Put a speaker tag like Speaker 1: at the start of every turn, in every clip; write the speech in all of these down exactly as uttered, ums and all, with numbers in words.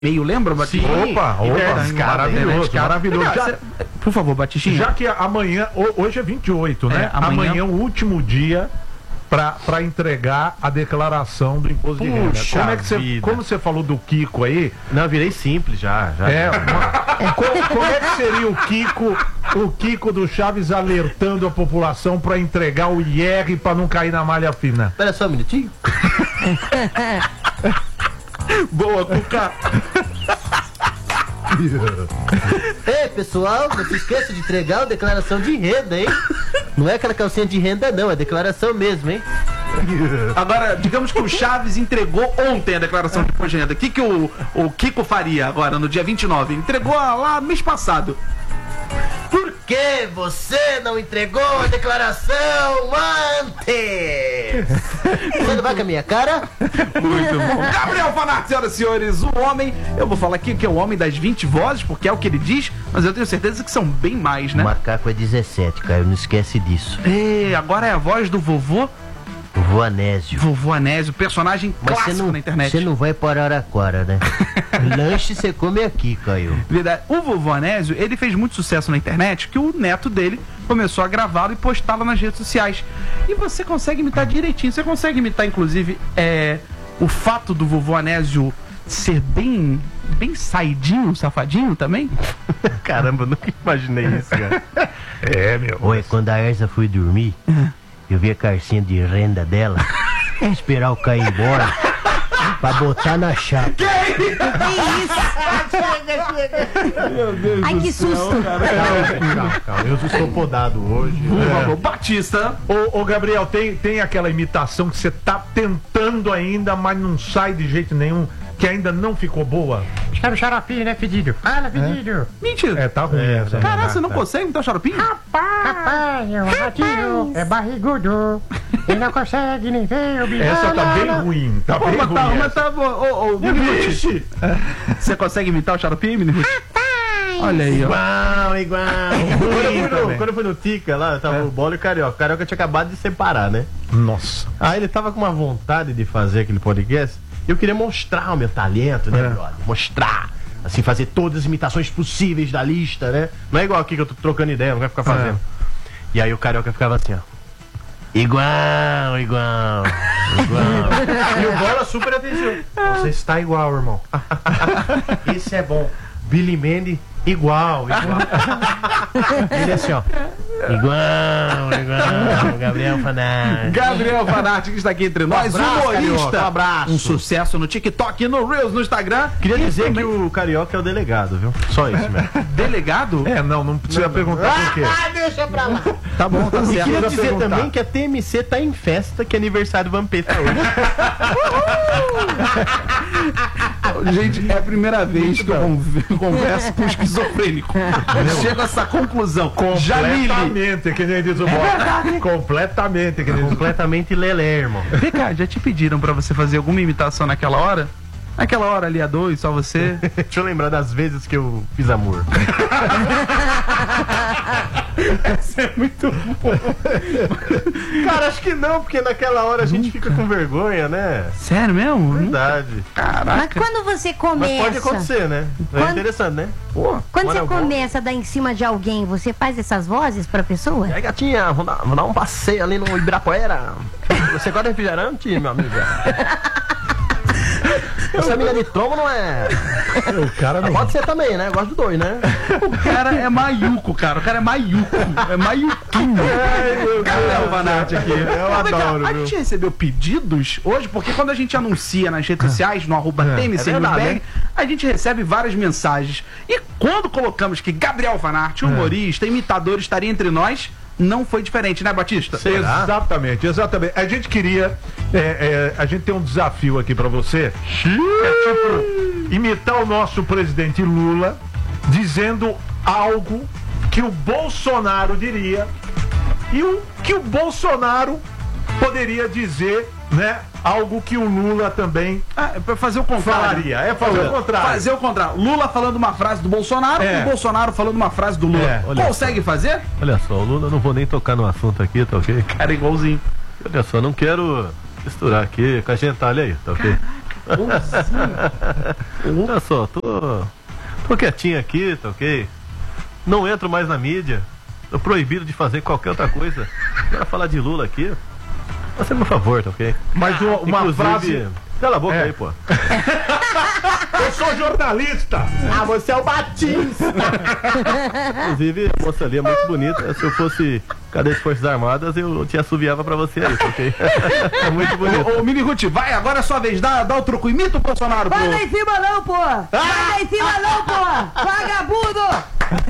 Speaker 1: meio, lembra, Batista?
Speaker 2: Opa, opa, maravilhoso, maravilhoso.
Speaker 1: Já,
Speaker 2: Já,
Speaker 1: por favor, Batistinha.
Speaker 2: já que amanhã, hoje é vinte e oito, né?
Speaker 1: É, amanhã...
Speaker 2: amanhã é o último dia para entregar a declaração do imposto de renda.
Speaker 3: Puxa
Speaker 2: Como é que você,
Speaker 3: vida.
Speaker 2: como você falou do Kiko aí?
Speaker 3: Não, eu virei simples já. já.
Speaker 2: É, uma, como, como é que seria o Kiko, o Kiko do Chaves alertando a população para entregar o I R para não cair na malha fina?
Speaker 3: Espera só um minutinho.
Speaker 1: Boa, Cuca.
Speaker 4: Ei, pessoal, não se esqueça de entregar a declaração de renda, hein? Não é aquela calcinha de renda, não, é declaração mesmo, hein?
Speaker 1: Agora, digamos que o Chaves entregou ontem a declaração de imposto de renda. O que, que o, o Kiko faria agora, no dia vinte e nove? Entregou lá mês passado.
Speaker 4: Por que você não entregou a declaração antes? Você não vai com a minha cara?
Speaker 1: Muito bom. Gabriel Fanart, senhoras e senhores, o homem, eu vou falar aqui que é o homem das vinte vozes, porque é o que ele diz, mas eu tenho certeza que são bem mais, né?
Speaker 4: O macaco é dezessete, Caio, não esquece disso.
Speaker 1: E agora é a voz do vovô,
Speaker 4: Vovô Anésio.
Speaker 1: vovô Anésio, personagem
Speaker 4: Mas
Speaker 1: clássico
Speaker 4: você não,
Speaker 1: na internet.
Speaker 4: Você não vai para Araraquara, né? Lanche você come aqui, Caio.
Speaker 1: Verdade. O vovô Anésio, ele fez muito sucesso na internet, que o neto dele começou a gravá-lo e postá-lo nas redes sociais. E você consegue imitar direitinho. Você consegue imitar, inclusive, é, o fato do vovô Anésio ser bem, bem saidinho, safadinho também?
Speaker 3: Caramba, eu nunca imaginei isso, cara.
Speaker 2: É, meu.
Speaker 4: Oi, quando a Erza foi dormir, eu vi a carcinha de renda dela, esperar o Caio ir embora, pra botar na chapa.
Speaker 5: Que isso? Ai, que susto.
Speaker 3: Calma, calma, eu estou podado hoje.
Speaker 1: Por favor, Batista.
Speaker 2: Ô, ô, Gabriel, tem, tem aquela imitação que você tá tentando ainda, mas não sai de jeito nenhum, que ainda não ficou boa?
Speaker 6: Quero xaropinho, né, pedido? Fala, pedido.
Speaker 1: Mentira.
Speaker 2: É, tá ruim
Speaker 3: É,
Speaker 2: essa. né?
Speaker 1: Caraca, você não consegue imitar o xaropinho?
Speaker 6: Rapaz, o ratinho é barrigudo. Ele não consegue nem ver o bicho.
Speaker 2: Essa tá bem ruim, tá
Speaker 1: Pô,
Speaker 2: bem
Speaker 1: mas
Speaker 2: ruim.
Speaker 1: tá, mas
Speaker 2: essa.
Speaker 1: tá, ô, ô, Mini Ruth, você consegue imitar o xaropinho, Mini Ruth? Olha aí, ó.
Speaker 3: Igual, igual. Quando eu fui no,
Speaker 2: também.
Speaker 3: quando eu fui no Tica lá, tava o Bola e o Carioca. O Carioca tinha acabado de separar, né?
Speaker 2: Nossa.
Speaker 3: Aí ele tava com uma vontade de fazer aquele podcast. Eu queria mostrar o meu talento, né,
Speaker 2: É.
Speaker 3: brother? Mostrar. Assim, fazer todas as imitações possíveis da lista, né? Não é igual aqui que eu tô trocando ideia, não vai ficar fazendo. E aí o Carioca ficava assim, ó. Igual, igual, igual. E o Bola super atenção. Você está igual, irmão. Isso é bom. Billy Mandy, igual, igual. Ele assim, ó. Igual, igual. Gabriel Fanart.
Speaker 1: Gabriel Fanart, que está aqui entre nós,
Speaker 3: abraço,
Speaker 1: humorista.
Speaker 3: Carioca, um abraço.
Speaker 1: Um sucesso no TikTok, no Reels, no Instagram.
Speaker 3: Queria
Speaker 1: E
Speaker 3: dizer
Speaker 1: também-
Speaker 3: que o Carioca é o delegado, viu? Só isso mesmo.
Speaker 1: Delegado?
Speaker 2: É, não, não precisa perguntar por quê.
Speaker 4: deixa pra lá.
Speaker 1: Tá bom, tá
Speaker 3: E
Speaker 1: certo.
Speaker 3: queria
Speaker 2: Precisa
Speaker 3: dizer
Speaker 2: perguntar.
Speaker 3: também que a T M C tá em festa, que é aniversário do Vampeta hoje.
Speaker 1: Gente, é a primeira vez que eu conv- converso com um esquizofrênico. Chego a essa conclusão. Jamile.
Speaker 2: Completamente, que nem diz o Bola. Completamente, que nem diz o
Speaker 3: Completamente lelé, irmão.
Speaker 1: Vem cá, já te pediram pra você fazer alguma imitação naquela hora? Naquela hora ali a dois, só você?
Speaker 3: Deixa eu lembrar das vezes que eu fiz amor.
Speaker 1: Isso é muito bom.
Speaker 3: Cara, acho que não, porque naquela hora a gente fica com vergonha, né?
Speaker 1: Sério mesmo?
Speaker 3: Verdade.
Speaker 5: Mas
Speaker 1: Caraca.
Speaker 5: quando você começa...
Speaker 3: Mas pode acontecer, né? É
Speaker 5: Quando-
Speaker 3: interessante, né?
Speaker 1: Pô.
Speaker 5: Quando
Speaker 3: Olha,
Speaker 5: você
Speaker 3: eu vou-
Speaker 5: começa a dar em cima de alguém, você faz essas vozes pra pessoa?
Speaker 3: E aí, gatinha, vamos dar, vamos dar um passeio ali no Ibirapuera. Você gosta de refrigerante, meu amigo? Essa mina de tomo não é.
Speaker 2: O cara não.
Speaker 3: Pode ser também, né? Eu gosto do dois, né?
Speaker 1: O cara é maiuco, cara. O cara é maiuco. É maiuquinho. Gabriel Fanart aqui.
Speaker 3: Eu
Speaker 1: Mas vem cá,
Speaker 3: adoro,
Speaker 1: A
Speaker 3: viu?
Speaker 1: gente recebeu pedidos hoje, porque quando a gente anuncia nas redes sociais, no arroba T M C
Speaker 3: é verdade,
Speaker 1: Newsbag,
Speaker 3: né?
Speaker 1: a gente recebe várias mensagens. E quando colocamos que Gabriel Fanart, humorista, imitador, estaria entre nós, não foi diferente, né, Batista?
Speaker 3: Será?
Speaker 2: Exatamente, exatamente. A gente queria. é, é, a gente tem um desafio aqui pra você. É tipo imitar o nosso presidente Lula dizendo algo que o Bolsonaro diria e o que o Bolsonaro poderia dizer, né? Algo que o Lula também
Speaker 1: Ah, é pra fazer o contrário.
Speaker 2: falaria. É fazer o contrário.
Speaker 1: Fazer o contrário. Lula falando uma frase do Bolsonaro
Speaker 2: É.
Speaker 1: e o Bolsonaro falando uma frase do Lula.
Speaker 2: É,
Speaker 3: olha
Speaker 1: Consegue fazer?
Speaker 3: Olha só, o Lula, não vou nem tocar no assunto aqui, tá ok?
Speaker 1: Cara, igualzinho.
Speaker 3: Olha só, não quero misturar aqui com a gentalha aí, tá ok? Olha só, tô, tô quietinho aqui, tá ok? Não entro mais na mídia. Tô proibido de fazer qualquer outra coisa. Agora falar de Lula aqui, faça por favor, tá ok?
Speaker 2: Mas o- uma
Speaker 3: Inclusive,
Speaker 2: frase.
Speaker 3: cala a boca
Speaker 2: É.
Speaker 3: aí, pô.
Speaker 2: Eu sou jornalista!
Speaker 3: Ah, você é o Batista! Inclusive, a moça ali é muito bonita. Se eu fosse cadete das Forças Armadas, eu te assoviava pra você aí, tá ok? É muito bonito.
Speaker 1: Ô, ô Mini Ruth, vai, agora é sua vez. Dá, dá o troco. Imita o Bolsonaro, pô.
Speaker 7: Vai lá em cima não, pô! Vai lá em cima não, pô! Vagabundo!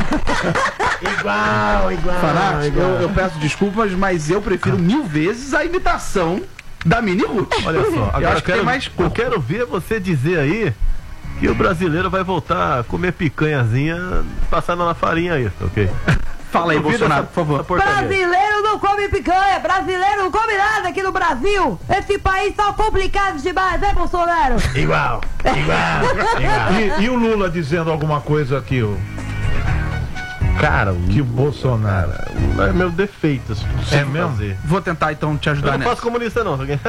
Speaker 3: Igual, igual.
Speaker 1: Fanático, eu, eu peço desculpas, mas eu prefiro mil vezes a imitação da Mini Ruth.
Speaker 3: Olha só,
Speaker 1: eu
Speaker 3: agora
Speaker 1: acho
Speaker 3: eu
Speaker 1: que
Speaker 3: quero,
Speaker 1: tem mais
Speaker 3: eu
Speaker 1: corpo.
Speaker 3: quero ver você dizer aí que o brasileiro vai voltar a comer picanhazinha passada na farinha aí, tá ok?
Speaker 1: Fala aí,
Speaker 3: Duvida
Speaker 1: Bolsonaro,
Speaker 3: essa-
Speaker 1: por favor.
Speaker 3: essa porcaria.
Speaker 7: Brasileiro não come picanha! Brasileiro não come nada aqui no Brasil! Esse país tá complicado demais, né, Bolsonaro?
Speaker 3: Igual, igual, igual.
Speaker 2: E, e o Lula dizendo alguma coisa aqui, o,
Speaker 3: Cara,
Speaker 2: que o Bolsonaro.
Speaker 3: é meu defeito. Assim, não sei
Speaker 2: É mesmo?
Speaker 3: fazer.
Speaker 1: Vou tentar então te
Speaker 3: Eu
Speaker 1: ajudar
Speaker 3: não
Speaker 1: nessa.
Speaker 3: faço comunista não, tá ok?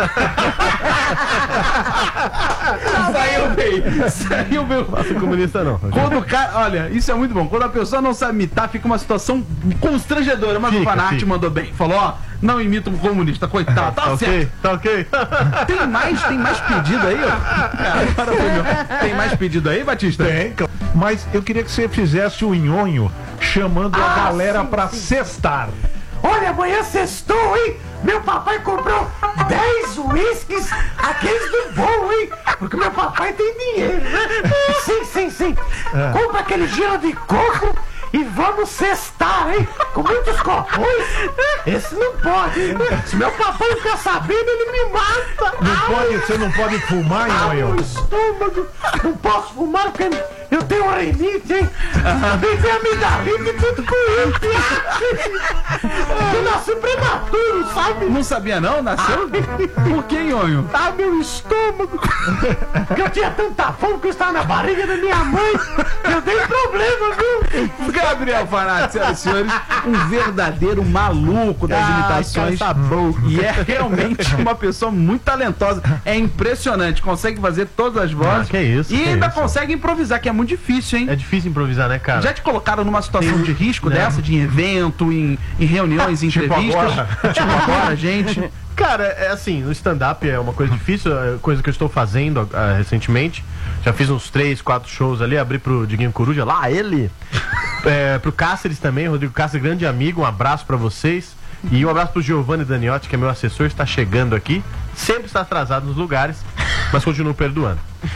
Speaker 1: Saiu bem. Saiu bem.
Speaker 3: Faço comunista não. tá ok?
Speaker 1: Quando o cara, olha, isso é muito bom. Quando a pessoa não sabe imitar, fica uma situação constrangedora. Mas o
Speaker 3: Fica,
Speaker 1: Fanart
Speaker 3: fica.
Speaker 1: mandou bem. Falou, ó, não imita um comunista, coitado. Tá
Speaker 3: Tá
Speaker 1: certo.
Speaker 3: ok? Tá ok?
Speaker 1: Tem mais, tem mais pedido aí, ó. Agora foi meu. Tem mais pedido aí, Batista?
Speaker 2: Tem, claro. Mas eu queria que você fizesse o nhonho chamando a galera pra cestar.
Speaker 6: Olha, amanhã sextou, hein? Meu papai comprou dez uísques, aqueles do bom, hein? Porque meu papai tem dinheiro, né? Sim, sim, sim. Compra aquele gelo de coco e vamos cestar, hein? Com muitos copos. Esse não pode, hein? Se meu papai ficar sabendo, ele me mata.
Speaker 2: Não
Speaker 6: Ai,
Speaker 2: pode, você não pode fumar,
Speaker 6: ai, meu
Speaker 2: nhonho?
Speaker 6: estômago. Não posso fumar porque eu tenho rinite, hein? Também tenho amidalite e tudo com isso. Eu nasci prematuro, sabe?
Speaker 1: Não sabia não? Nasceu? Por que, Nhonho?
Speaker 6: Ah, meu estômago! Porque eu tinha tanta fome que eu estava na barriga da minha mãe. Eu dei problema, viu?
Speaker 1: Gabriel Fanart, senhoras e senhores, um verdadeiro maluco das imitações. E é realmente uma pessoa muito talentosa. É impressionante, consegue fazer todas as vozes.
Speaker 3: Ah, que isso,
Speaker 1: e
Speaker 3: que
Speaker 1: ainda
Speaker 3: isso.
Speaker 1: consegue improvisar, que é muito difícil, hein?
Speaker 3: É difícil improvisar, né, cara?
Speaker 1: Já te colocaram numa situação
Speaker 3: Tem-
Speaker 1: de risco
Speaker 3: Não.
Speaker 1: dessa, de evento, em, em reuniões, em
Speaker 2: Tipo
Speaker 1: entrevistas?
Speaker 2: agora.
Speaker 1: Tipo agora, gente.
Speaker 3: Cara, é assim, no stand-up é uma coisa difícil, é coisa que eu estou fazendo ah, recentemente. Já fiz uns três, quatro shows ali, abri pro Diguinho Coruja, lá ele. É, pro Cáceres também, Rodrigo Cáceres, grande amigo, um abraço pra vocês. E um abraço pro Giovanni Daniotti, que é meu assessor, está chegando aqui. Sempre está atrasado nos lugares, mas continuo perdoando.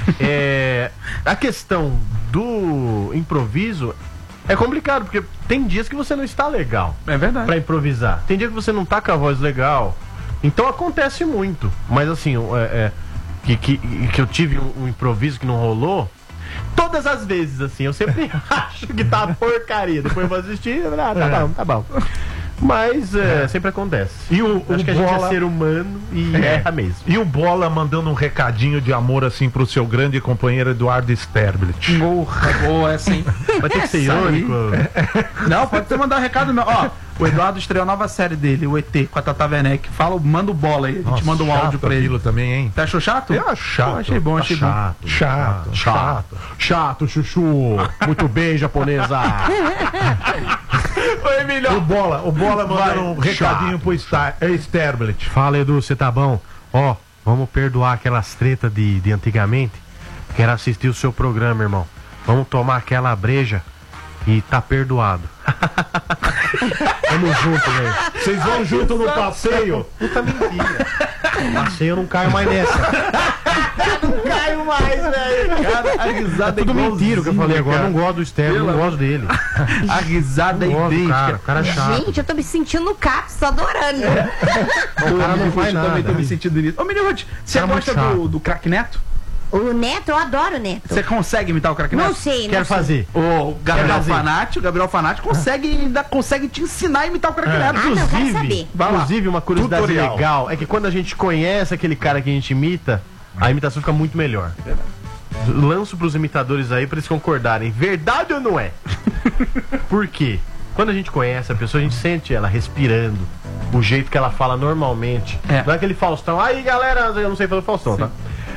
Speaker 3: É, a questão do improviso é complicado, porque tem dias que você não está legal
Speaker 1: É verdade.
Speaker 3: pra improvisar. Tem dia que você não tá com a voz legal. Então acontece muito. Mas assim, é, é, que, que, que eu tive um, um improviso que não rolou. Todas as vezes, assim, eu sempre acho que tá porcaria. Depois eu vou assistir, ah, tá bom, tá bom. Mas é, sempre acontece.
Speaker 2: E o,
Speaker 3: Acho
Speaker 2: o
Speaker 3: que a gente
Speaker 2: Bola...
Speaker 3: é ser humano e
Speaker 2: É.
Speaker 3: erra mesmo.
Speaker 2: E o Bola mandando um recadinho de amor assim pro seu grande companheiro Eduardo Sterblit.
Speaker 1: Porra, boa essa, hein?
Speaker 3: Vai ter que ser
Speaker 1: Essa aí.
Speaker 3: irônico.
Speaker 1: Não, pode ser mandar um recado meu. Ó, o Eduardo estreou a nova série dele, o E T, com a Tata Werneck. Fala, manda o bola aí, a gente manda um áudio pra ele.
Speaker 2: aquilo também, hein?
Speaker 1: Você achou chato?
Speaker 2: Eu acho chato.
Speaker 1: Pô, achei bom, achei bom.
Speaker 2: chato, chato, chato.
Speaker 3: Chato, chuchu. Muito bem, japonesa.
Speaker 1: Oi, Emílio.
Speaker 2: O Bola, o Bola mandando
Speaker 3: Vai.
Speaker 2: um recadinho pro Star, é Sterblit.
Speaker 3: Fala, Edu, você tá bom? Ó, vamos perdoar aquelas tretas de, de antigamente. Quero assistir o seu programa, irmão. Vamos tomar aquela breja e tá perdoado. Tamo junto, velho.
Speaker 2: Vocês vão junto no passeio?
Speaker 3: Puta mentira. Passeio eu não caio mais nessa. Não caio mais, velho.
Speaker 1: Cara, a risada é
Speaker 3: Tudo mentira o que eu falei agora. Eu não
Speaker 1: cara.
Speaker 3: gosto do Sterling, não
Speaker 1: Pelo
Speaker 3: gosto dele.
Speaker 1: A risada é
Speaker 3: Não gosto do
Speaker 1: idêntica.
Speaker 3: cara. O cara é chato.
Speaker 5: Gente, eu tô me sentindo no CAPS, tô adorando.
Speaker 3: O cara não faz
Speaker 1: Eu também tô
Speaker 3: nada.
Speaker 1: me sentindo nisso. Ô, Menino Ruth, você
Speaker 3: Cara,
Speaker 1: gosta
Speaker 3: muito
Speaker 1: do,
Speaker 3: chato.
Speaker 1: do Crack Neto?
Speaker 5: O Neto, eu adoro o Neto.
Speaker 1: Você consegue imitar o Crack
Speaker 5: Não
Speaker 1: Neto?
Speaker 5: sei, não
Speaker 3: Quero
Speaker 5: sei.
Speaker 3: fazer.
Speaker 1: O Gabriel
Speaker 3: fazer.
Speaker 1: Fanati, o Gabriel Fanati consegue, ainda consegue te ensinar a imitar o Crack Neto.
Speaker 5: Ah, não, quero
Speaker 3: Inclusive,
Speaker 5: saber.
Speaker 1: Vai lá.
Speaker 3: inclusive uma curiosidade
Speaker 2: Tutorial.
Speaker 3: legal é que quando a gente conhece aquele cara que a gente imita, a imitação fica muito melhor. Lanço pros imitadores aí pra eles concordarem. Verdade ou não é? Por quê? Quando a gente conhece a pessoa, a gente sente ela respirando, o jeito que ela fala normalmente.
Speaker 1: É.
Speaker 3: Não é aquele Faustão. Aí, galera, eu não sei fazer Faustão, tá?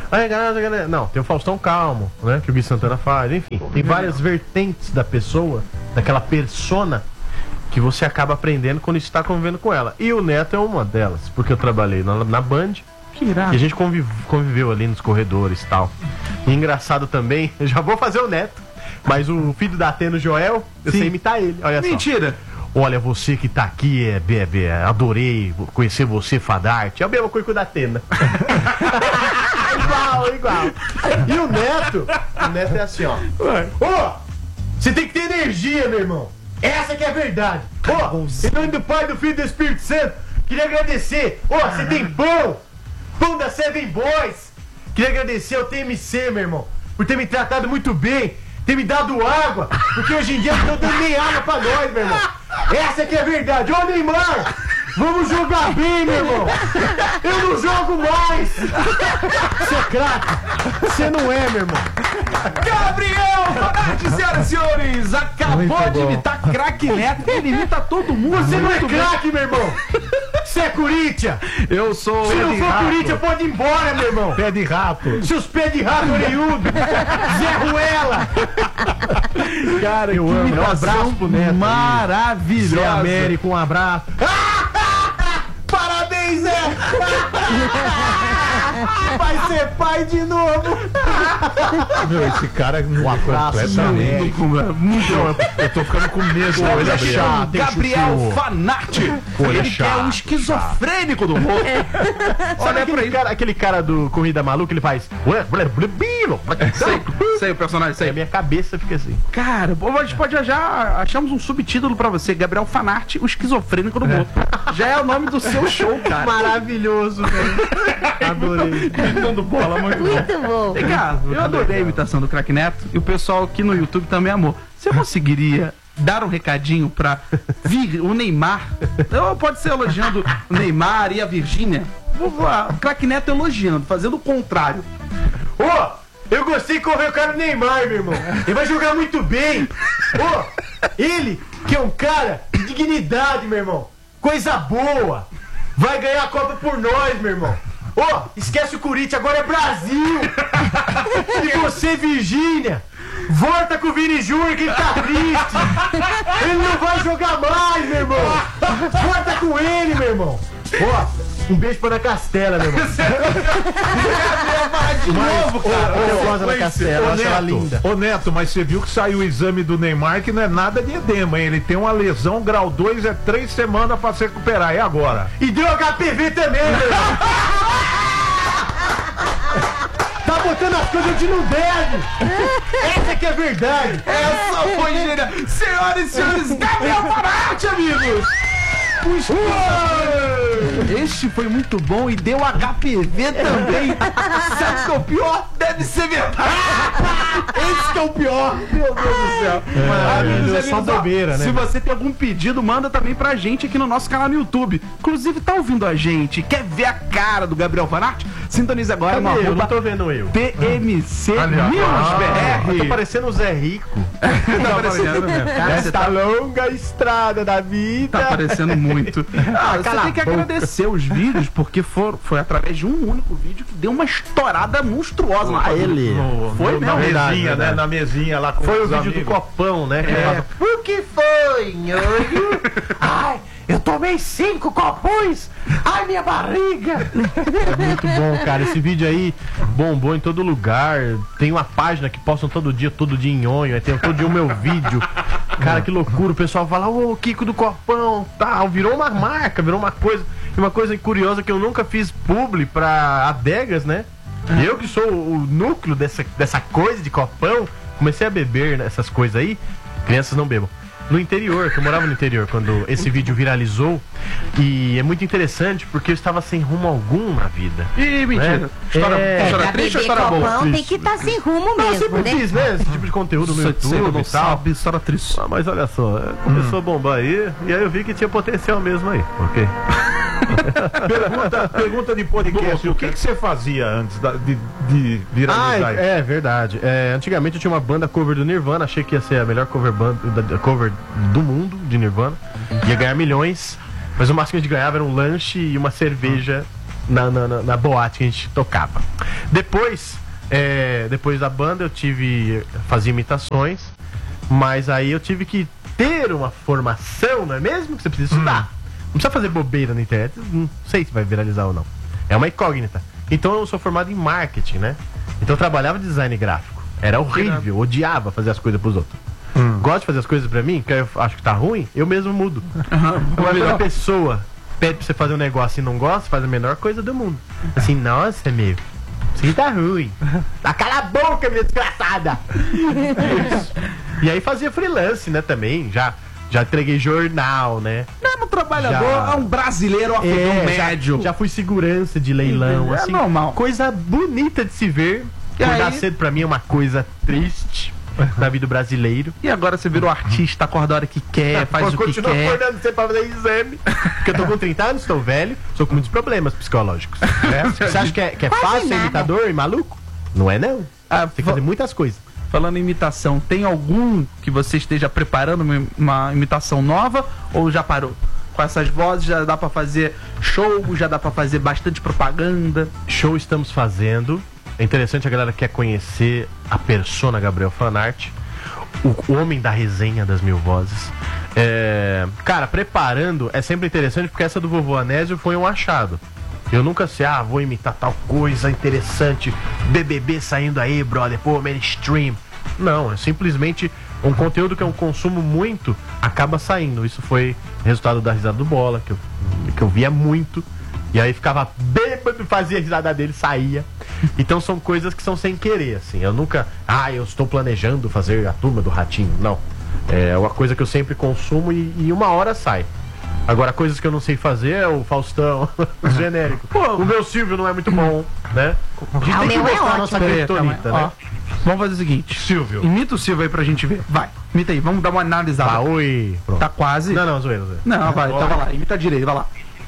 Speaker 3: Aí, galera, galera, não, tem o Faustão Calmo, né? Que o Gui Santana faz, enfim. Tem várias vertentes da pessoa, daquela persona, que você acaba aprendendo quando está convivendo com ela. E o Neto é uma delas, porque eu trabalhei na, na Band.
Speaker 1: Que irado.
Speaker 3: E a gente convive, conviveu ali nos corredores e tal. E engraçado também, eu já vou fazer o Neto, mas o filho da Atena, o Joel, eu
Speaker 1: Sim.
Speaker 3: sei imitar ele. Olha
Speaker 1: Mentira.
Speaker 3: só. Olha, você que tá aqui, é, é, é, adorei conhecer você, Fadarte. É a mesma coisa que o da Atena. Igual, igual. E o Neto, o Neto é assim, ó. Ô, você tem que ter energia, meu irmão. Essa que é a verdade. Ô, em nome do Pai, do Filho e do Espírito Santo, queria agradecer. Ô, você tem pão. Pão da Seven Boys. Queria agradecer ao T M C, meu irmão, por ter me tratado muito bem, ter me dado água, porque hoje em dia não estão dando nem água pra nós, meu irmão. Essa que é a verdade. Ô, Neymar, vamos jogar bem, meu irmão. Eu não jogo mais. Você é craque. Você não é, meu irmão.
Speaker 1: Gabriel Fanatti, senhoras e senhores, acabou de imitar craque Neto. Ele imita todo mundo.
Speaker 3: Você não é
Speaker 1: muito bem.
Speaker 3: craque, meu irmão. Você é Corinthians.
Speaker 1: Eu sou.
Speaker 3: Se não for Corinthians, pode ir embora, meu irmão.
Speaker 2: Pé de rato.
Speaker 3: Seus pés de rato orelhudo. Zé Ruela.
Speaker 1: Cara,
Speaker 3: Eu
Speaker 1: que
Speaker 3: amo. Um
Speaker 1: imitação
Speaker 3: abraço pro Neto aí.
Speaker 1: maravilhosa.
Speaker 3: Zé Américo, um abraço. Parabéns, Zé. Vai ser pai de novo.
Speaker 2: Meu, esse cara
Speaker 3: Um abraço,
Speaker 2: completamente.
Speaker 1: Muito bom.
Speaker 2: Eu tô ficando com medo.
Speaker 1: Ele
Speaker 2: Olha,
Speaker 1: é chato,
Speaker 3: tem
Speaker 1: Gabriel
Speaker 3: chuchu.
Speaker 1: Fanatti.
Speaker 2: Olha,
Speaker 1: Ele que é um
Speaker 2: chato,
Speaker 1: esquizofrênico do humor.
Speaker 3: Sabe
Speaker 1: Olha pra
Speaker 3: aquele
Speaker 1: ele.
Speaker 3: cara, aquele cara do Corrida Maluca, ele faz.
Speaker 1: Sei, sei o personagem,
Speaker 3: Aí
Speaker 1: sei.
Speaker 3: a minha cabeça fica assim.
Speaker 1: Cara, pô, a gente pode já, já achamos um subtítulo pra você, Gabriel Fanatti, o esquizofrênico do humor. Já é o nome do seu show, cara.
Speaker 3: Maravilhoso, velho. Adorei.
Speaker 1: Imitando bola, muito bom.
Speaker 5: Muito bom.
Speaker 1: Vem cá, eu adorei a imitação do Craque Neto e o pessoal aqui no YouTube também amou. Você conseguiria dar um recadinho pra vir o Neymar? Ou pode ser elogiando o Neymar e a Virgínia? Vou lá, o Craque Neto elogiando, fazendo o contrário.
Speaker 3: Ô, eu gostei de correr o cara do Neymar, meu irmão. Ele vai jogar muito bem. Ô, ele, que é um cara de dignidade, meu irmão. Coisa boa. Vai ganhar a Copa por nós, meu irmão. Ô, esquece o Corinthians, agora é Brasil. E você, Virgínia, volta com o Vini Júnior que ele tá triste. Ele não vai jogar mais, meu irmão. Volta com ele, meu irmão. Ó, um beijo pra Ana Castela, meu irmão.
Speaker 1: De novo, cara.
Speaker 3: Eu gosto da Ana Castela, eu acho ela linda.
Speaker 2: Ô Neto, mas você viu que saiu o exame do Neymar que não é nada de edema, hein? Ele tem uma lesão grau dois, é três semanas pra se recuperar. E agora?
Speaker 3: E deu H P V também, meu irmão. Tá botando as coisas onde não deve. Essa que é verdade.
Speaker 1: Essa foi genial. Senhoras e senhores, Gabriel Fanatti, amigos. Este foi muito bom e deu H P V também. Sabe o que é o pior? Deve ser verdade. Esse que é o pior. Meu Deus do céu. Amigos,
Speaker 3: é só
Speaker 1: amigos, ó,
Speaker 3: bobeira, né?
Speaker 1: Se você tem algum pedido, manda também pra gente aqui no nosso canal no YouTube. Inclusive, tá ouvindo a gente? Quer ver a cara do Gabriel Fanatti? Sintonize agora no
Speaker 3: Cadê? Eu não
Speaker 1: arroba
Speaker 3: tô vendo eu.
Speaker 1: T M C
Speaker 2: Ali, ó.
Speaker 1: News
Speaker 3: Ah,
Speaker 1: B
Speaker 3: eu tô
Speaker 1: R.
Speaker 3: parecendo o Zé Rico.
Speaker 1: Tá parecendo mesmo. Cara, você
Speaker 3: Esta
Speaker 1: tá
Speaker 3: longa estrada da vida.
Speaker 1: Tá parecendo muito. Ah, você
Speaker 3: cala
Speaker 1: tem que
Speaker 3: a boca.
Speaker 1: agradecer os vídeos, porque for, foi através de um único vídeo que deu uma estourada monstruosa na
Speaker 3: Ah,
Speaker 1: tua vida.
Speaker 3: ele.
Speaker 2: No,
Speaker 1: Foi
Speaker 2: no, na
Speaker 1: mesmo?
Speaker 2: mesinha,
Speaker 3: Verdade,
Speaker 2: né?
Speaker 3: verdade.
Speaker 2: Na mesinha lá com
Speaker 3: Foi o
Speaker 2: os
Speaker 3: vídeo do
Speaker 2: amigos.
Speaker 3: copão, né? que
Speaker 1: É.
Speaker 3: tava-
Speaker 4: O que foi, nhonho?
Speaker 6: Ai, eu tomei cinco copões. Ai, minha barriga.
Speaker 3: É muito bom, cara. Esse vídeo aí bombou em todo lugar. Tem uma página que postam todo dia, todo dia em onho. Aí tem todo dia o meu vídeo. Cara, que loucura. O pessoal fala, ô, Kiko do Copão, tal. Virou uma marca, virou uma coisa. E uma coisa curiosa que eu nunca fiz publi pra adegas, né? Eu que sou o núcleo dessa, dessa coisa de copão, comecei a beber essas coisas aí. Crianças não bebam. No interior, que eu morava no interior quando esse vídeo viralizou. E é muito interessante porque eu estava sem rumo algum na vida.
Speaker 1: Ih, mentira.
Speaker 3: É.
Speaker 1: História,
Speaker 3: É.
Speaker 1: história
Speaker 5: Pra
Speaker 1: triste ou
Speaker 5: beber
Speaker 1: história boa?
Speaker 5: copão tem que estar sem rumo
Speaker 3: Não, eu
Speaker 5: mesmo,
Speaker 3: sempre
Speaker 5: né?
Speaker 3: fiz, né? Esse tipo de conteúdo no
Speaker 1: Você- você
Speaker 3: YouTube
Speaker 1: não
Speaker 3: e tal.
Speaker 1: sabe, história triste.
Speaker 3: Ah, mas olha só, começou a bombar aí, e aí eu vi que tinha potencial mesmo aí, ok?
Speaker 2: Pergunta, pergunta de podcast. O que, que você fazia antes da- de, de
Speaker 3: Ah,
Speaker 2: viralizar isso?
Speaker 3: é, é verdade. É, antigamente eu tinha uma banda cover do Nirvana, achei que ia ser a melhor cover, banda, da- cover do mundo de Nirvana. Ia ganhar milhões, mas o máximo que a gente ganhava era um lanche e uma cerveja na, na, na, na boate que a gente tocava. Depois, é, depois da banda eu tive, fazia imitações, mas aí eu tive que ter uma formação, não é mesmo? Que você precisa estudar. Hum. Não precisa fazer bobeira na internet, não sei se vai viralizar ou não. É uma incógnita. Então eu sou formado em marketing, né? Então eu trabalhava de design gráfico. Era horrível, odiava fazer as coisas pros outros. Hum. Gosto de fazer as coisas pra mim, que eu acho que tá ruim, eu mesmo mudo. Uma pessoa pede pra você fazer um negócio e não gosta, faz a menor coisa do mundo. Assim, nossa, meu, assim tá ruim. Ah, cala a boca, minha desgraçada! E aí fazia freelance, né, também, já... Já entreguei jornal, né?
Speaker 1: Não, um trabalhador,
Speaker 3: já...
Speaker 1: é um brasileiro afegão
Speaker 3: é,
Speaker 1: médio.
Speaker 3: Já, já fui segurança de leilão,
Speaker 1: é
Speaker 3: assim.
Speaker 1: normal.
Speaker 3: Coisa bonita de se ver. Acordar cedo pra mim é uma coisa triste da vida do brasileiro.
Speaker 1: E agora você virou artista, acorda a hora que quer, faz o que quer.
Speaker 3: Continua acordando sempre pra fazer exame. Porque eu tô com trinta anos, estou velho, sou com muitos problemas psicológicos. É? Você acha que é, que é fácil ser imitador e maluco? Não é, não.
Speaker 1: Ah,
Speaker 3: tem que fazer muitas coisas.
Speaker 1: Falando em imitação, tem algum que você esteja preparando uma, uma imitação nova ou já parou? Com essas vozes já dá pra fazer show, já dá pra fazer bastante propaganda?
Speaker 3: Show estamos fazendo. É interessante, a galera quer conhecer a persona Gabriel Fanart, o homem da resenha das mil vozes. É... Cara, preparando é sempre interessante porque essa do Vovô Anésio foi um achado. Eu nunca sei, ah, vou imitar tal coisa interessante, B B B saindo aí, brother, pô, mainstream. Não, é simplesmente um conteúdo que eu consumo muito, acaba saindo. Isso foi resultado da risada do Bola, que eu, que eu via muito. E aí ficava bêbado, fazia a risada dele, saía. Então são coisas que são sem querer, assim. Eu nunca, ah, eu estou planejando fazer a Turma do Ratinho. Não, é uma coisa que eu sempre consumo e, e uma hora sai. Agora, coisas que eu não sei fazer é o Faustão, o genérico. Pô, o meu Silvio não é muito bom, né? A gente
Speaker 5: Ah,
Speaker 3: tem
Speaker 5: o
Speaker 3: que
Speaker 5: meu é
Speaker 3: mostrar a
Speaker 5: ótimo.
Speaker 3: nossa criptonita,
Speaker 1: Ó,
Speaker 3: né?
Speaker 1: vamos fazer o seguinte.
Speaker 2: Silvio.
Speaker 1: Imita o Silvio aí pra gente ver. Vai, imita aí, vamos dar uma analisada.
Speaker 3: Ah, oi. Pronto.
Speaker 1: Tá quase.
Speaker 3: Não, não, zoeira, zoeira.
Speaker 1: Não, vai, então vai lá, imita direito, vai lá.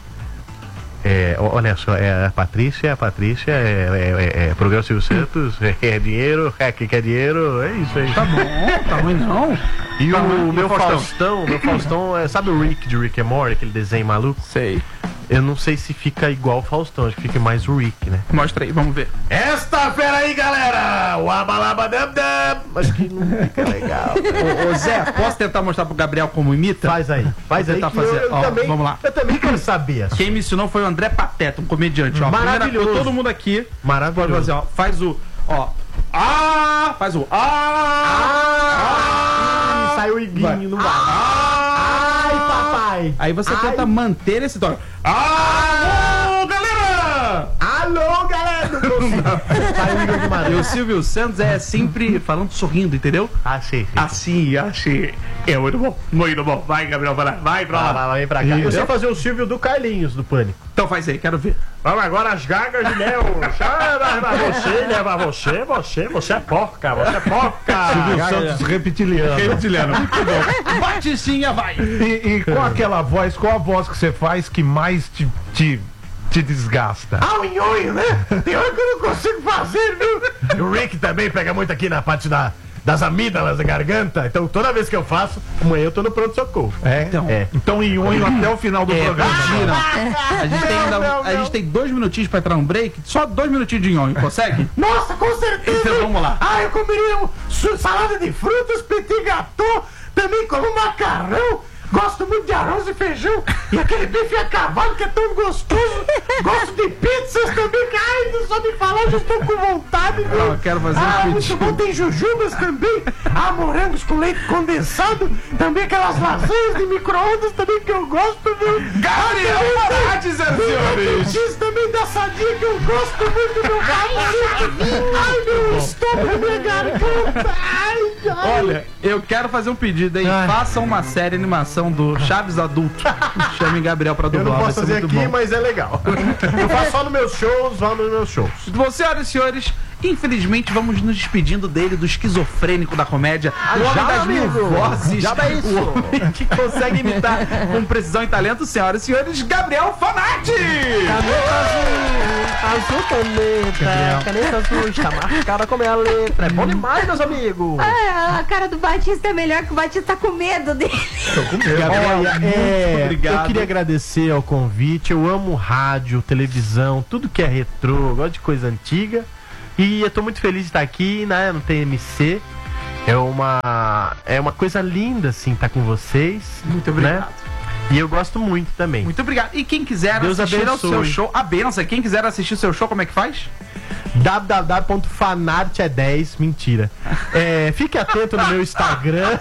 Speaker 3: É, olha só, é a Patrícia, a Patrícia, é, é, é, é programa Silvio Santos, é, é dinheiro, é que quer dinheiro, é isso aí.
Speaker 1: Tá bom, tá ruim não.
Speaker 3: E
Speaker 1: Tá
Speaker 3: o
Speaker 1: ruim.
Speaker 3: meu
Speaker 1: E o Faustão?
Speaker 3: Faustão, meu Faustão, é, sabe o Rick de Rick and Morty, aquele desenho maluco?
Speaker 1: Sei.
Speaker 3: Eu não sei se fica igual o Faustão, acho que fica mais o Rick, né?
Speaker 1: Mostra aí, vamos ver.
Speaker 3: Esta fera aí, galera! O abalabadabdab! Acho que não fica legal.
Speaker 1: Ô, ô, Zé, posso tentar mostrar pro Gabriel como imita?
Speaker 3: Faz aí, faz
Speaker 1: Vou
Speaker 3: aí.
Speaker 1: tentar
Speaker 3: que eu-
Speaker 1: fazer.
Speaker 3: eu
Speaker 1: Ó,
Speaker 3: também-
Speaker 1: vamos lá.
Speaker 3: Eu também quero saber. assim.
Speaker 1: Quem me ensinou foi o André Pateta, um comediante. Ó, primeira
Speaker 3: Maravilhoso.
Speaker 1: coisa, todo mundo aqui
Speaker 3: Maravilhoso.
Speaker 1: pode fazer, ó. Faz o, ó. Ah! Faz o ah!
Speaker 3: Ah, saiu o iguinho, não vai. Ai, papai!
Speaker 1: Aí você
Speaker 3: Ai.
Speaker 1: tenta manter esse toque. Alô, galera!
Speaker 3: Alô, galera! Não consigo. Saiu o Igor
Speaker 1: E o
Speaker 3: Guimarães.
Speaker 1: Silvio Santos é sempre falando sorrindo, entendeu?
Speaker 3: Ah, sim, sim.
Speaker 1: Assim, assim. É muito bom, muito bom. Vai, Gabriel, vai lá. Vai pra
Speaker 3: Vai,
Speaker 1: lá.
Speaker 3: vai, vai, vem pra cá. Eu sei fazer o Silvio do Carlinhos, do Pânico.
Speaker 1: Então faz aí, quero ver.
Speaker 3: Vamos agora as gagas de mel. Chama você, leva você, você, você é porca, você é porca.
Speaker 2: Silvio Santos reptiliano.
Speaker 1: Reptiliano, muito bom. Baticinha, vai.
Speaker 2: E, e qual aquela voz, qual a voz que você faz que mais te, te, te desgasta?
Speaker 3: Ah, o nhonho, né? Tem hora que eu não consigo fazer, viu? O Rick também pega muito aqui na parte da, das amígdalas da garganta. Então toda vez que eu faço, amanhã eu tô no pronto-socorro.
Speaker 2: É?
Speaker 1: Então.
Speaker 2: É. Então nhonho até o final do
Speaker 1: É,
Speaker 2: programa.
Speaker 1: mentira. A gente, tem ainda-
Speaker 3: Não, não,
Speaker 1: a gente tem dois minutinhos pra entrar no break. Só dois minutinhos de nhonho, consegue?
Speaker 6: Nossa, com certeza!
Speaker 1: Então vamos lá.
Speaker 6: Ah, eu comeria um su- salada de frutas, petit gâteau, também como macarrão. Gosto muito de arroz e feijão. E aquele bife a cavalo que é tão gostoso. Gosto de pizzas também, que ai, não só me falar, já estou com vontade, viu?
Speaker 1: Eu quero fazer um
Speaker 6: Ah, muito
Speaker 1: pedido.
Speaker 6: bom, tem jujubas também. Ah, morangos com leite condensado. Também aquelas lasanhas de micro-ondas também que eu gosto, viu?
Speaker 1: Gabriel Parade, senhoras e senhores.
Speaker 6: X também da sadia que eu gosto muito, meu rabo. Ai, meu estômago, minha garganta. Ai, ai.
Speaker 1: Olha, eu quero fazer um pedido, hein? Faça uma série animação do Chaves Adulto. Chame Gabriel pra
Speaker 3: Eu
Speaker 1: dublar.
Speaker 3: não
Speaker 1: vai
Speaker 3: posso
Speaker 1: ser
Speaker 3: fazer
Speaker 1: muito
Speaker 3: aqui,
Speaker 1: bom.
Speaker 3: mas é legal. Eu faço só nos meus shows, só nos meus shows.
Speaker 1: Bom, senhoras e senhores, infelizmente vamos nos despedindo dele, do esquizofrênico da comédia, o homem
Speaker 3: já,
Speaker 1: das mil
Speaker 3: amigo.
Speaker 1: vozes,
Speaker 3: Já dá isso.
Speaker 1: o homem que consegue imitar com precisão e talento, senhoras e senhores, Gabriel Fanatti!
Speaker 3: Caneta azul, azul caneta, caneta azul está marcada como é a letra. É bom demais, meus amigos.
Speaker 5: Ah, a cara do Batista é melhor que o Batista tá com medo dele.
Speaker 2: Tô com medo.
Speaker 3: Gabriel, é,
Speaker 1: obrigado.
Speaker 3: eu queria agradecer ao convite. Eu amo rádio, televisão, tudo que é retrô, eu gosto de coisa antiga. E eu tô muito feliz de estar aqui, né, no T M C. É uma, é uma coisa linda, assim, estar com vocês.
Speaker 1: Muito obrigado.
Speaker 3: Né? E eu gosto muito também.
Speaker 1: Muito obrigado. E quem quiser
Speaker 3: Deus
Speaker 1: assistir ao
Speaker 3: abençoe.
Speaker 1: seu show, a benção, quem quiser assistir o seu show, como é que faz?
Speaker 3: w w w ponto fanart é dez, mentira. É, fique atento no meu Instagram.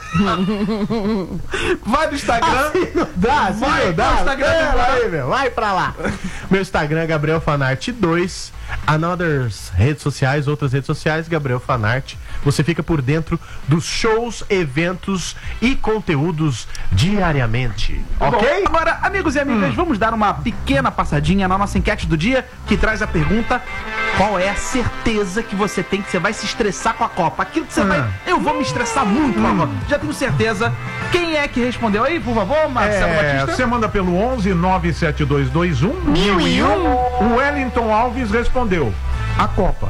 Speaker 1: Vai no Instagram.
Speaker 3: Assim não dá, assim
Speaker 1: Vai
Speaker 3: não dá.
Speaker 1: pro Instagram
Speaker 3: Pera
Speaker 1: agora.
Speaker 3: aí, meu, vai pra lá. Meu Instagram é Gabriel Fanart dois. Another redes sociais, outras redes sociais, Gabriel Fanart. Você fica por dentro dos shows, eventos e conteúdos diariamente. Ok?
Speaker 1: Bom, agora, amigos e amigas, vamos dar uma pequena passadinha na nossa enquete do dia, que traz a pergunta: qual é a certeza que você tem que você vai se estressar com a Copa? Aquilo que você vai. Eu vou me estressar muito com a Copa. Já tenho certeza. Quem é que respondeu aí, por favor, Marcelo
Speaker 2: É,
Speaker 1: Batista?
Speaker 2: você manda pelo onze nove sete dois dois um mil e um. O Wellington Alves respondeu: a Copa.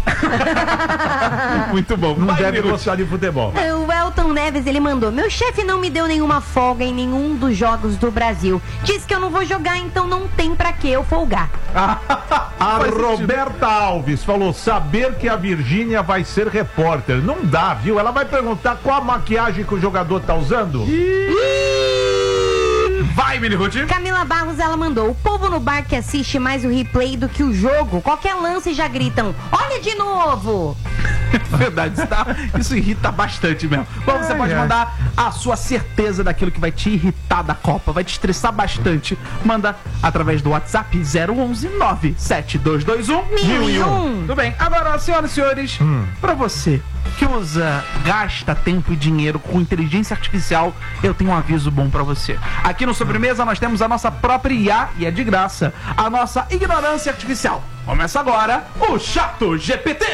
Speaker 1: Muito bom.
Speaker 2: Não
Speaker 1: Vai,
Speaker 2: deve
Speaker 1: Miruti.
Speaker 2: gostar de futebol.
Speaker 5: O Elton Neves, ele mandou: meu chefe não me deu nenhuma folga em nenhum dos jogos do Brasil. Diz que eu não vou jogar, então não tem pra que eu folgar.
Speaker 2: A
Speaker 1: Faz sentido.
Speaker 2: Roberta Alves falou: saber que a Virgínia vai ser repórter. Não dá, viu? Ela vai perguntar qual a maquiagem que o jogador tá usando.
Speaker 1: Vai, Miniruti.
Speaker 5: Camila Barros, ela mandou: o povo no bar que assiste mais o replay do que o jogo. Qualquer lance já gritam: olha de novo!
Speaker 1: Verdade, isso, tá- isso irrita bastante mesmo. Bom, você
Speaker 2: Ai,
Speaker 1: pode
Speaker 2: ai.
Speaker 1: mandar a sua certeza daquilo que vai te irritar da Copa, vai te estressar bastante. Manda através do WhatsApp zero onze nove sete dois dois um
Speaker 5: Mil e um.
Speaker 1: Tudo bem. Agora, senhoras e senhores, pra você que usa, gasta tempo e dinheiro com inteligência artificial, eu tenho um aviso bom pra você. Aqui no Sobremesa nós temos a nossa própria I A e é de graça, a nossa ignorância artificial. Começa agora o Chato G P T.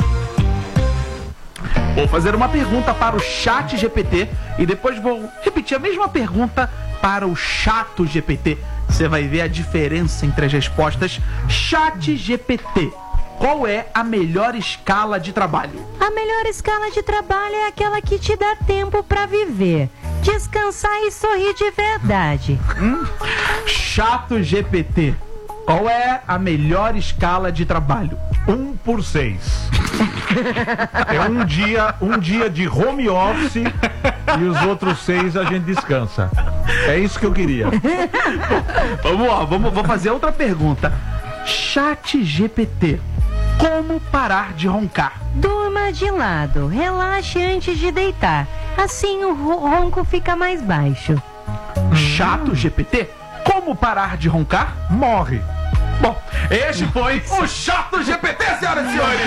Speaker 1: Vou fazer uma pergunta para o Chat G P T e depois vou repetir a mesma pergunta para o Chato G P T. Você vai ver a diferença entre as respostas. Chat G P T, qual é a melhor escala de trabalho?
Speaker 5: A melhor escala de trabalho é aquela que te dá tempo pra viver, descansar e sorrir de verdade.
Speaker 1: Chato G P T, qual é a melhor escala de trabalho?
Speaker 2: Um por seis. É um dia, um dia de home office e os outros seis a gente descansa. É isso que eu queria.
Speaker 1: Vamos lá, vamos, vou fazer outra pergunta. Chat G P T, como parar de roncar?
Speaker 5: Durma de lado, relaxe antes de deitar. Assim o ro- ronco fica mais baixo.
Speaker 1: Chato G P T, como parar de roncar?
Speaker 2: Morre.
Speaker 1: Bom, este foi o Chato G P T, senhoras e senhores.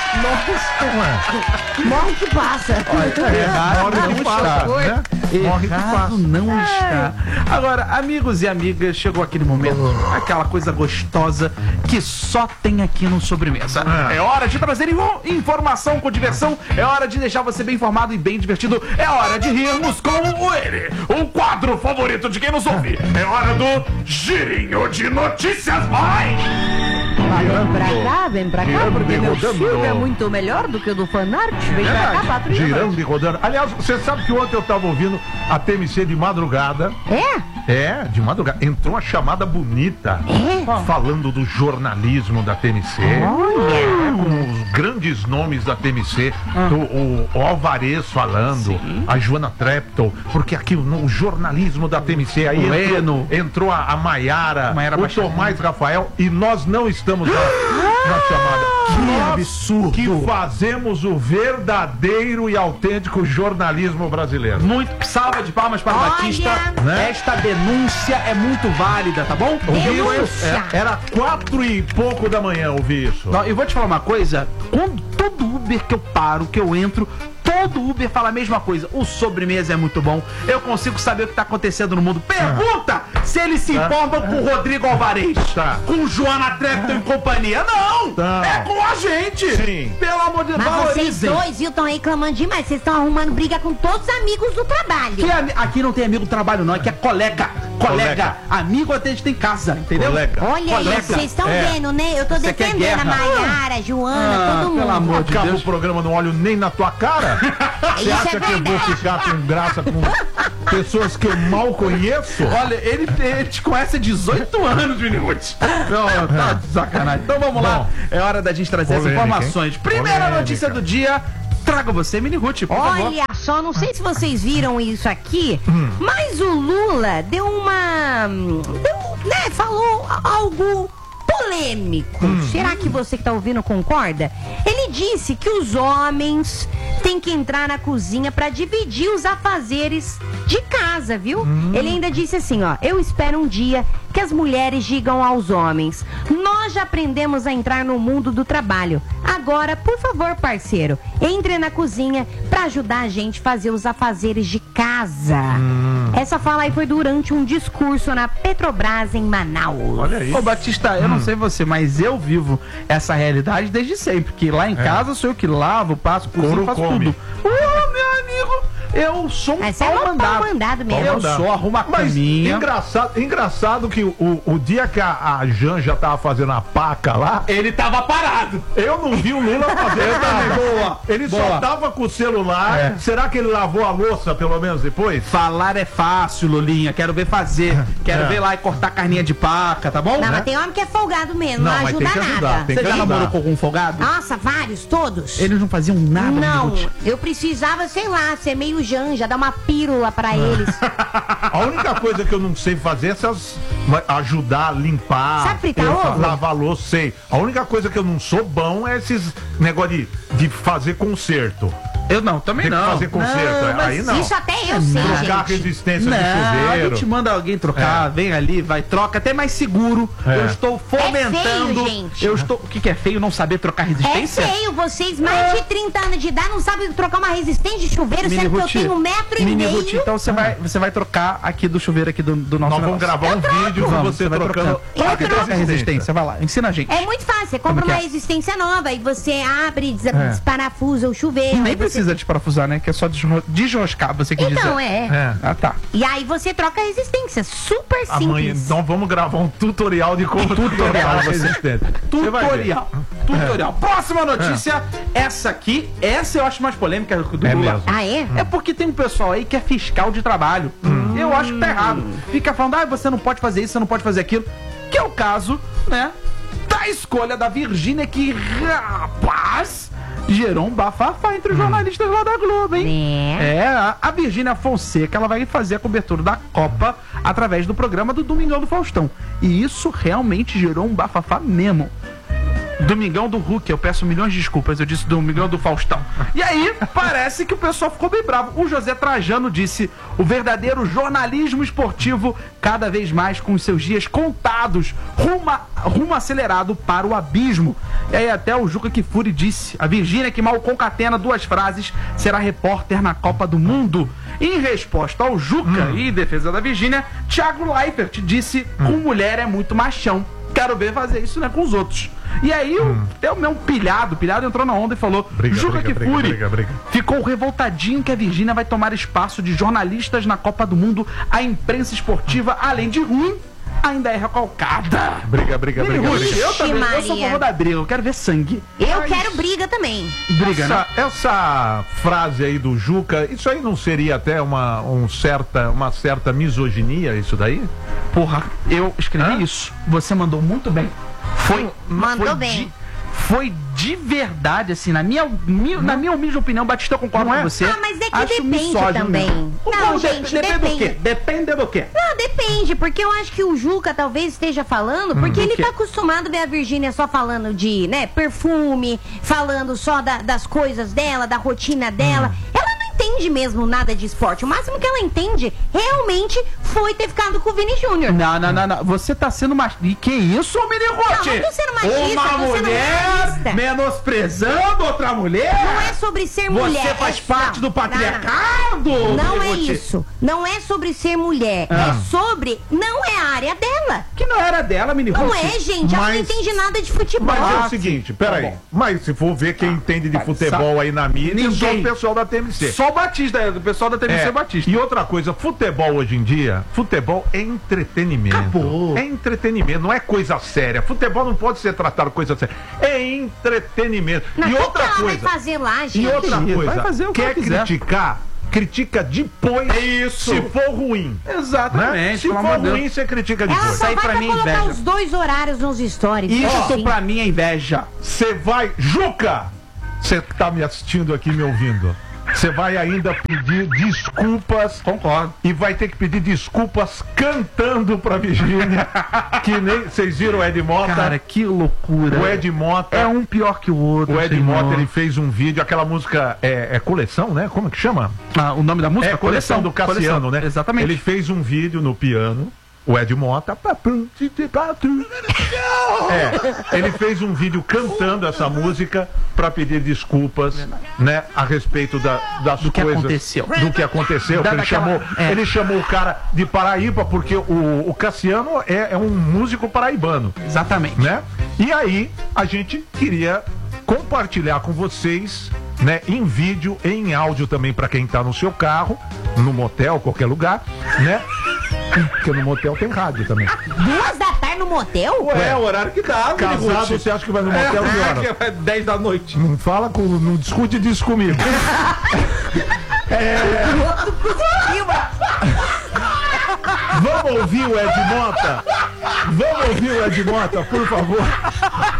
Speaker 5: Morre que passa.
Speaker 2: Morre que passa, né? Morre que
Speaker 1: Errado
Speaker 2: passa.
Speaker 1: não está. Agora, amigos e amigas, chegou aquele momento, aquela coisa gostosa que só tem aqui no Sobremesa. É hora de trazer info- informação com diversão, é hora de deixar você bem informado e bem divertido, é hora de rirmos com o ele, o quadro favorito de quem nos ouve. É hora do Girinho de Notícias. Vai!
Speaker 7: Vem pra cá, vem pra cá,
Speaker 2: Girando
Speaker 7: porque
Speaker 2: e
Speaker 7: meu
Speaker 2: rodando.
Speaker 7: filme é muito melhor do que o do fanart. Vem pra cá, patrulha.
Speaker 2: Girando e rodando. Aliás, você sabe que ontem eu tava ouvindo a T M C de madrugada.
Speaker 5: É?
Speaker 2: É, de madrugada. Entrou uma chamada bonita falando do jornalismo da T M C. É, com os grandes nomes da T M C. do- o, o Alvarez falando, a Joana Treptow, porque aqui no o jornalismo da T M C aí
Speaker 1: O
Speaker 2: entrou,
Speaker 1: Eno.
Speaker 2: entrou a, a Maiara,
Speaker 1: Maiara
Speaker 2: o
Speaker 1: Baixarim.
Speaker 2: Tomás Rafael e nós não estamos na, na chamada. Que
Speaker 1: absurdo.
Speaker 2: Que fazemos o verdadeiro e autêntico jornalismo brasileiro.
Speaker 1: Muito salva de palmas para o
Speaker 5: Olha,
Speaker 1: Batista.
Speaker 2: né?
Speaker 1: Esta denúncia é muito válida, tá bom?
Speaker 5: Denúncia.
Speaker 2: É, era quatro e pouco da manhã, ouvi isso.
Speaker 1: Não, eu vou te falar uma coisa. Quando todo Uber que eu paro, que eu entro, todo Todo Uber fala a mesma coisa. O sobremesa é muito bom. Eu consigo saber o que tá acontecendo no mundo. Pergunta ah. se eles se informam com o Rodrigo Alvarez.
Speaker 2: Tá.
Speaker 1: Com Joana Trepton e companhia. Não!
Speaker 2: Tá.
Speaker 1: É com a gente!
Speaker 2: Sim.
Speaker 1: Pelo amor de Deus,
Speaker 5: Mas vocês
Speaker 1: valorizem.
Speaker 5: dois, viu, estão reclamando demais. Vocês estão arrumando briga com todos os amigos do trabalho.
Speaker 1: Que ami- aqui não tem amigo do trabalho, não. Aqui é colega. Colega.
Speaker 2: Colega.
Speaker 1: Amigo até a gente tem em casa, entendeu?
Speaker 2: Colega.
Speaker 5: Olha aí,
Speaker 1: Colega.
Speaker 5: vocês estão
Speaker 2: É.
Speaker 5: vendo, né? Eu tô
Speaker 1: Você quer
Speaker 5: defendendo
Speaker 1: guerra?
Speaker 5: a Maiara, a Joana,
Speaker 1: Ah,
Speaker 5: todo mundo.
Speaker 1: pelo amor de
Speaker 2: Acaba
Speaker 1: Deus.
Speaker 2: o programa, não olho nem na tua cara. Você
Speaker 5: Isso
Speaker 2: acha
Speaker 5: é
Speaker 2: que eu vou
Speaker 5: verdade.
Speaker 2: ficar com graça com pessoas que eu mal conheço?
Speaker 1: Olha, ele, ele te conhece há dezoito anos, Minihut. Não, tá de sacanagem. Então vamos lá.
Speaker 2: Bom.
Speaker 1: É hora da gente trazer
Speaker 2: Polêmica,
Speaker 1: as informações.
Speaker 2: hein?
Speaker 1: Primeira
Speaker 2: Polêmica.
Speaker 1: notícia do dia. Traga você, Minihut, por favor.
Speaker 5: Olha só, não sei se vocês viram isso aqui, mas o Lula deu uma. Deu, né, falou algo polêmico. Será que você que tá ouvindo concorda? Ele disse que os homens têm que entrar na cozinha pra dividir os afazeres de casa, viu? Ele ainda disse assim, ó: eu espero um dia que as mulheres digam aos homens: nós já aprendemos a entrar no mundo do trabalho. Agora, por favor, parceiro, entre na cozinha pra ajudar a gente a fazer os afazeres de casa. Essa fala aí foi durante um discurso na Petrobras em Manaus.
Speaker 2: Olha aí.
Speaker 1: Ô Batista, eu não sei você, mas eu vivo essa realidade desde sempre. Que lá em casa sou eu que lavo, passo, cozinho,
Speaker 2: Couro
Speaker 1: faço
Speaker 2: come.
Speaker 1: tudo. Ô, meu amigo, eu sou um
Speaker 5: Mas você é
Speaker 1: pau
Speaker 5: um pau
Speaker 1: mandado.
Speaker 5: mandado mesmo.
Speaker 1: Eu
Speaker 2: Mandado.
Speaker 1: sou, arrumo a
Speaker 2: Mas
Speaker 1: caminha.
Speaker 2: engraçado, engraçado que o, o dia que a, a Janja tava fazendo a paca lá,
Speaker 1: Ele tava parado.
Speaker 2: eu não vi o Lula fazer nada.
Speaker 1: Boa,
Speaker 2: Ele só
Speaker 1: boa.
Speaker 2: tava com o celular.
Speaker 1: É.
Speaker 2: Será que ele lavou a louça pelo menos depois?
Speaker 1: Falar é fácil, Lulinha. Quero ver fazer. Quero
Speaker 2: É.
Speaker 1: ver lá e cortar carninha de paca, tá bom?
Speaker 5: Não,
Speaker 1: Né?
Speaker 5: mas tem homem que é folgado mesmo, não,
Speaker 2: Não, mas
Speaker 5: ajuda
Speaker 2: tem que ajudar,
Speaker 5: nada.
Speaker 2: tem
Speaker 1: Você
Speaker 2: que
Speaker 1: já
Speaker 2: ajudar.
Speaker 1: namorou com algum folgado?
Speaker 5: Nossa, vários, todos.
Speaker 1: Eles não faziam nada,
Speaker 5: Não,
Speaker 1: Minihut.
Speaker 5: eu precisava, sei lá, ser meio janja, dar uma pílula pra eles.
Speaker 2: A única coisa que eu não sei fazer é essas. Ajudar a limpar.
Speaker 5: Sabe fritar
Speaker 2: eu-
Speaker 5: ovo?
Speaker 2: Lavar louça, sei. A única coisa que eu não sou bom é esses negócio de, de fazer conserto.
Speaker 1: Eu não, também
Speaker 2: Tem que
Speaker 1: não.
Speaker 2: fazer conserto.
Speaker 1: Não, mas
Speaker 2: Aí não.
Speaker 5: Isso até eu sei,
Speaker 2: Trocar a
Speaker 5: gente.
Speaker 2: resistência
Speaker 1: Não,
Speaker 2: do
Speaker 1: a
Speaker 2: chuveiro.
Speaker 1: gente manda alguém trocar,
Speaker 2: É.
Speaker 1: vem ali, vai, troca, até mais seguro.
Speaker 2: É.
Speaker 1: Eu estou fomentando.
Speaker 5: feio, gente.
Speaker 1: Eu estou. O que, que é feio? Não saber trocar
Speaker 5: É
Speaker 1: resistência?
Speaker 5: feio, vocês mais de trinta anos de idade não sabem trocar uma resistência de chuveiro, sendo que eu tenho um metro e
Speaker 1: Mini
Speaker 5: meio.
Speaker 1: Ruth, então você vai, você vai trocar aqui do chuveiro aqui do, do nosso
Speaker 2: Nós vamos
Speaker 1: negócio.
Speaker 2: gravar um vídeo com
Speaker 1: Vamos,
Speaker 2: você
Speaker 1: vai
Speaker 2: trocando.
Speaker 1: trocando. Troca e
Speaker 5: Eu
Speaker 1: troca a resistência, vai lá, ensina a gente.
Speaker 5: É muito fácil, você compra
Speaker 1: Como que
Speaker 5: uma
Speaker 1: é?
Speaker 5: resistência nova e você abre, des desparafusa o chuveiro.
Speaker 1: Nem
Speaker 5: aí você-
Speaker 1: precisa desparafusar, né? Que é só desro- desroscar, você quer
Speaker 5: Então,
Speaker 1: dizer.
Speaker 5: é.
Speaker 2: É.
Speaker 1: Ah, tá.
Speaker 5: E aí você troca a resistência, super
Speaker 2: Amanhã,
Speaker 5: simples.
Speaker 2: então vamos gravar um tutorial de como trocar a resistência. Você vai ver.
Speaker 1: Tutorial. Tutorial. Próxima notícia. Essa aqui, essa eu acho mais polêmica do
Speaker 2: É
Speaker 1: Lula.
Speaker 2: mesmo.
Speaker 5: Ah, é?
Speaker 1: É porque tem um pessoal aí que é fiscal de trabalho. Eu acho que tá errado. Fica falando, ah, você não pode fazer isso, você não pode fazer aquilo. Que é o caso, né, da escolha da Virgínia, que, rapaz, gerou um bafafá entre os jornalistas lá da Globo, hein?
Speaker 5: É.
Speaker 1: É, a- a Virgínia Fonseca, ela vai fazer a cobertura da Copa através do programa do Domingão do Faustão. E isso realmente gerou um bafafá mesmo. Domingão do Hulk, eu peço milhões de desculpas, eu disse Domingão do Faustão. E aí, parece que o pessoal ficou bem bravo. O José Trajano disse: o verdadeiro jornalismo esportivo, cada vez mais com os seus dias contados, rumo, a- rumo acelerado para o abismo. E aí até o Juca Kfouri disse: a Virgínia, que mal concatena duas frases, será repórter na Copa do Mundo. Em resposta ao Juca e em defesa da Virgínia, Thiago Leifert disse: com mulher é muito machão. Quero ver fazer isso, né, com os outros. E aí, o, até o meu pilhado, o pilhado entrou na onda e falou:
Speaker 2: Briga,
Speaker 1: Juca
Speaker 2: briga, briga,
Speaker 1: Kfouri
Speaker 2: briga, briga.
Speaker 1: ficou revoltadinho que a Virgínia vai tomar espaço de jornalistas na Copa do Mundo. A imprensa esportiva, além de ruim, ainda é recalcada.
Speaker 2: Briga, briga, briga,
Speaker 1: Ruth,
Speaker 2: briga.
Speaker 1: eu também, eu sou a
Speaker 5: Maria.
Speaker 1: favor da briga, eu quero ver sangue.
Speaker 5: Eu
Speaker 1: Mas-
Speaker 5: quero briga também.
Speaker 1: Briga, né?
Speaker 2: Essa, essa frase aí do Juca, isso aí não seria até uma, um certa, uma certa misoginia, isso daí?
Speaker 1: Porra, eu escrevi
Speaker 2: Hã?
Speaker 1: isso. Você mandou muito bem. Foi,
Speaker 5: Mandou
Speaker 1: foi
Speaker 5: bem.
Speaker 1: De, foi de verdade, assim, na minha, mi- na minha humilde opinião, Batista, eu concordo
Speaker 2: Não é?
Speaker 1: com você.
Speaker 5: Ah, mas é que
Speaker 1: Acho
Speaker 5: depende
Speaker 1: misógino
Speaker 5: também.
Speaker 1: mesmo.
Speaker 5: Não,
Speaker 1: Bom, de-
Speaker 5: gente,
Speaker 1: depende do
Speaker 5: depende.
Speaker 1: quê? Depende do quê?
Speaker 5: Não, depende, porque eu acho que o Juca talvez esteja falando, porque ele
Speaker 1: quê?
Speaker 5: tá acostumado a ver a Virgínia só falando de, né, perfume, falando só da- das coisas dela, da rotina dela. Ela não entende entende mesmo nada de esporte. O máximo que ela entende realmente foi ter ficado com o Vini Júnior.
Speaker 1: Não, não, não, não. Você tá sendo machista. E que isso, Mini Ruth?
Speaker 5: Não, não tô sendo machista,
Speaker 1: Uma
Speaker 5: tô sendo
Speaker 1: mulher
Speaker 5: realista.
Speaker 1: menosprezando outra mulher?
Speaker 5: Não é sobre ser mulher.
Speaker 1: Você faz
Speaker 5: é...
Speaker 1: parte
Speaker 5: não,
Speaker 1: do patriarcado?
Speaker 5: Não, não é
Speaker 1: Mini Ruth?
Speaker 5: isso. Não é sobre ser mulher.
Speaker 1: Ah.
Speaker 5: É sobre... Não é a área dela.
Speaker 1: Que não era dela, Mini Ruth.
Speaker 5: Não é, gente. Ela não
Speaker 2: Mas-
Speaker 5: entende nada de futebol.
Speaker 2: Mas é
Speaker 1: Ah,
Speaker 2: o seguinte, peraí.
Speaker 1: Tá bom.
Speaker 2: Mas se for ver quem entende de
Speaker 1: mas
Speaker 2: futebol
Speaker 1: sabe-
Speaker 2: aí na mídia, é só
Speaker 1: Ninguém.
Speaker 2: o pessoal da T M C.
Speaker 1: Só o Batista, é, do pessoal da T V C
Speaker 2: É,
Speaker 1: Batista.
Speaker 2: E outra coisa, futebol hoje em dia, futebol é entretenimento.
Speaker 1: Acabou.
Speaker 2: É entretenimento, não é coisa séria. Futebol não pode ser tratado coisa séria. É entretenimento.
Speaker 5: Não,
Speaker 2: e
Speaker 5: o que
Speaker 2: outra
Speaker 5: que ela
Speaker 2: coisa.
Speaker 5: vai fazer lá, gente?
Speaker 2: E outra
Speaker 1: Vai
Speaker 2: coisa,
Speaker 1: fazer o que
Speaker 2: quer
Speaker 1: ela quiser.
Speaker 2: criticar, critica depois.
Speaker 1: É isso.
Speaker 2: Se for ruim. Né?
Speaker 1: Exatamente,
Speaker 2: Se
Speaker 1: pelo
Speaker 2: for
Speaker 1: amor de Deus.
Speaker 2: ruim, você critica
Speaker 5: Ela
Speaker 2: depois.
Speaker 1: Isso
Speaker 5: só
Speaker 1: aí
Speaker 5: vai
Speaker 1: pra
Speaker 5: pra
Speaker 1: mim é
Speaker 5: colocar
Speaker 1: inveja.
Speaker 5: os dois horários nos stories.
Speaker 1: Isso
Speaker 5: Sim.
Speaker 1: pra mim é inveja.
Speaker 2: Você vai. Juca! Você que tá me assistindo aqui, me ouvindo. Você vai ainda pedir desculpas.
Speaker 1: Concordo.
Speaker 2: E vai ter que pedir desculpas cantando pra Virgínia. Que nem. Vocês viram o Ed Mota?
Speaker 1: Cara, que loucura.
Speaker 2: o Ed Mota.
Speaker 1: É um pior que o outro.
Speaker 2: O Ed
Speaker 1: senhor.
Speaker 2: Mota, ele fez um vídeo, aquela música é, é coleção, né? Como é que chama?
Speaker 1: Ah, o nome da música?
Speaker 2: É coleção do Cassiano,
Speaker 1: Coleção.
Speaker 2: né?
Speaker 1: Exatamente.
Speaker 2: Ele fez um vídeo no piano, o Ed Mota. É, ele fez um vídeo cantando essa música pra pedir desculpas, né, a respeito da, das
Speaker 1: Do que
Speaker 2: coisas
Speaker 1: aconteceu.
Speaker 2: do que aconteceu.
Speaker 1: Da-
Speaker 2: que ele
Speaker 1: daquela-
Speaker 2: chamou,
Speaker 1: é.
Speaker 2: ele chamou o cara de Paraíba porque o, o Cassiano é, é um músico paraibano,
Speaker 1: Exatamente.
Speaker 2: né? E aí a gente queria compartilhar com vocês, né, em vídeo e em áudio também para quem tá no seu carro, no motel, qualquer lugar, né? Porque no motel tem rádio também.
Speaker 5: Duas da tarde no motel?
Speaker 1: É, o horário que dá,
Speaker 2: Casado, você acha que vai no motel que horas?
Speaker 1: É dez da noite.
Speaker 2: Não fala com, não discute disso comigo. Vamos ouvir o Ed Mota? Vamos ouvir o Ed Mota, por favor.